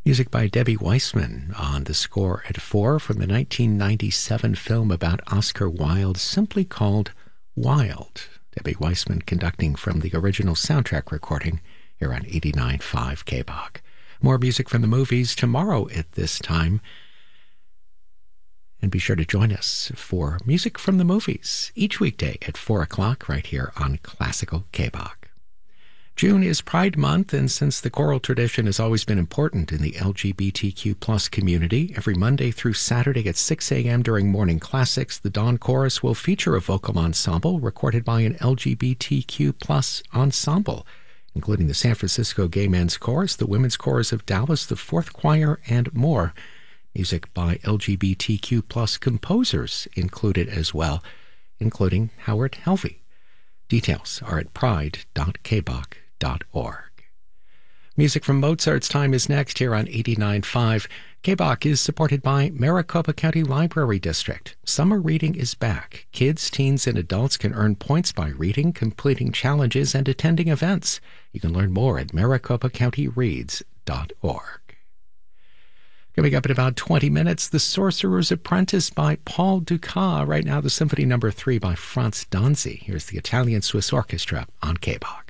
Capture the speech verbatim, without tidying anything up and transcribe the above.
Music by Debbie Weissman on the score at four from the nineteen ninety-seven film about Oscar Wilde, simply called Wild. Debbie Weissman conducting from the original soundtrack recording here on eighty-nine point five K B O C. More music from the movies tomorrow at this time. And be sure to join us for Music from the Movies each weekday at four o'clock right here on Classical K B O C. June is Pride Month, and since the choral tradition has always been important in the L G B T Q plus community, every Monday through Saturday at six a.m. during Morning Classics, the Dawn Chorus will feature a vocal ensemble recorded by an L G B T Q plus ensemble, including the San Francisco Gay Men's Chorus, the Women's Chorus of Dallas, the Fourth Choir, and more. Music by L G B T Q plus composers included as well, including Howard Helvey. Details are at pride dot k b o c dot org. Music from Mozart's time is next here on eighty-nine point five. K B O C is supported by Maricopa County Library District. Summer reading is back. Kids, teens, and adults can earn points by reading, completing challenges, and attending events. You can learn more at maricopa county reads dot org. Coming up in about twenty minutes, The Sorcerer's Apprentice by Paul Dukas. Right now, the Symphony Number three by Franz Danzi. Here's the Italian Swiss Orchestra on K B O C.